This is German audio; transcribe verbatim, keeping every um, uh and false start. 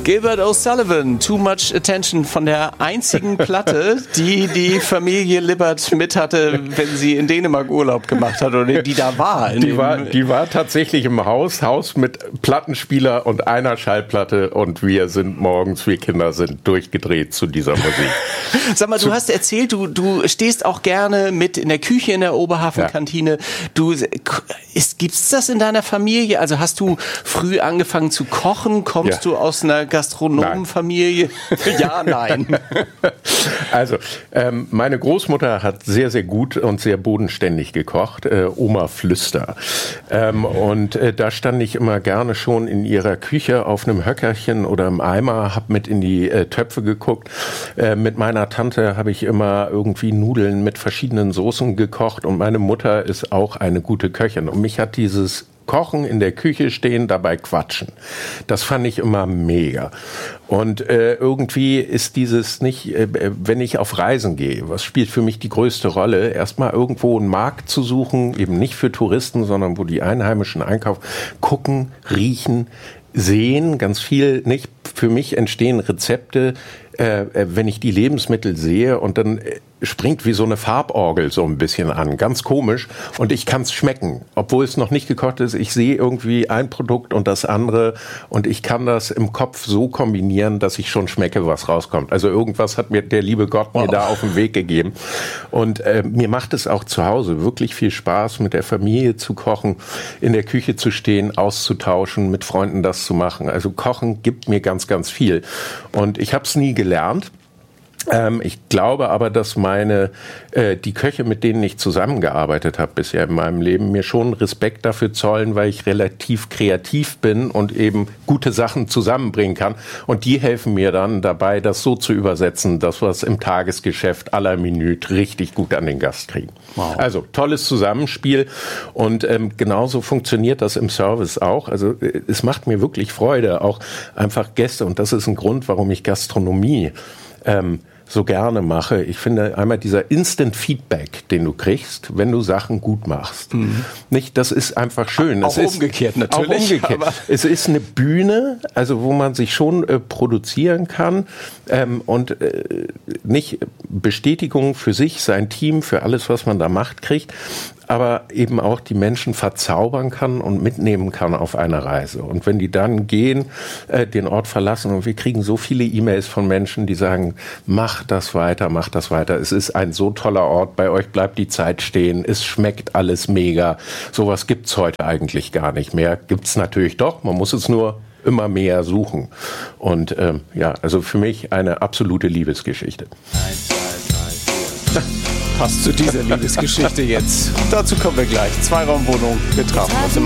Gilbert O'Sullivan, Too Much Attention, von der einzigen Platte, die die Familie Libbert mit hatte, wenn sie in Dänemark Urlaub gemacht hat oder die da war. Die war, die war tatsächlich im Haus, Haus mit Plattenspieler und einer Schallplatte und wir sind morgens, wir Kinder sind durchgedreht zu dieser Musik. Sag mal, du hast erzählt, du, du stehst auch gerne mit in der Küche in der Oberhafenkantine. Ja. Du, ist, gibt's das in deiner Familie? Also hast du früh angefangen zu kochen? Kommst ja. du aus einer Gastronomenfamilie? Ja, nein. Also, ähm, meine Großmutter hat sehr, sehr gut und sehr bodenständig gekocht. Äh, Oma Flüster. Ähm, und äh, da stand ich immer gerne schon in ihrer Küche auf einem Höckerchen oder im Eimer, hab mit in die äh, Töpfe geguckt. Äh, mit meiner Tante habe ich immer irgendwie Nudeln mit verschiedenen Soßen gekocht und meine Mutter ist auch eine gute Köchin. Und mich hat dieses Kochen, in der Küche stehen, dabei quatschen. Das fand ich immer mega. Und äh, irgendwie ist dieses nicht, äh, wenn ich auf Reisen gehe, was spielt für mich die größte Rolle, erstmal irgendwo einen Markt zu suchen, eben nicht für Touristen, sondern wo die Einheimischen einkaufen, gucken, riechen, sehen, ganz viel nicht. Für mich entstehen Rezepte, äh, wenn ich die Lebensmittel sehe und dann äh, springt wie so eine Farborgel so ein bisschen an, ganz komisch und ich kann es schmecken, obwohl es noch nicht gekocht ist. Ich sehe irgendwie ein Produkt und das andere und ich kann das im Kopf so kombinieren, dass ich schon schmecke, was rauskommt. Also irgendwas hat mir der liebe Gott mir oh. da auf den Weg gegeben und äh, mir macht es auch zu Hause wirklich viel Spaß, mit der Familie zu kochen, in der Küche zu stehen, auszutauschen, mit Freunden das zu machen. Also Kochen gibt mir ganz, ganz viel und ich habe es nie gelernt. Ähm, ich glaube aber, dass meine äh, die Köche, mit denen ich zusammengearbeitet habe bisher in meinem Leben, mir schon Respekt dafür zollen, weil ich relativ kreativ bin und eben gute Sachen zusammenbringen kann. Und die helfen mir dann dabei, das so zu übersetzen, dass wir es im Tagesgeschäft à la Minute richtig gut an den Gast kriegen. Wow. Also tolles Zusammenspiel und ähm, genauso funktioniert das im Service auch. Also äh, es macht mir wirklich Freude, auch einfach Gäste. Und das ist ein Grund, warum ich Gastronomie ähm, so gerne mache. Ich finde einmal dieser Instant Feedback, den du kriegst, wenn du Sachen gut machst. Mhm. Nicht, das ist einfach schön. Auch es umgekehrt ist, natürlich. Auch umgekehrt. Aber es ist eine Bühne, also wo man sich schon äh, produzieren kann ähm, und äh, nicht Bestätigung für sich, sein Team, für alles, was man da macht, kriegt, aber eben auch die Menschen verzaubern kann und mitnehmen kann auf eine Reise. Und wenn die dann gehen, äh, den Ort verlassen und wir kriegen so viele E-Mails von Menschen, die sagen, mach das weiter, mach das weiter. Es ist ein so toller Ort, bei euch bleibt die Zeit stehen, es schmeckt alles mega. Sowas gibt's heute eigentlich gar nicht mehr. Gibt's natürlich doch, man muss es nur immer mehr suchen. Und ähm, ja, also für mich eine absolute Liebesgeschichte. Eins, zwei, drei, vier. Passt zu dieser Liebesgeschichte jetzt. Dazu kommen wir gleich. Zweiraumwohnung betrafen.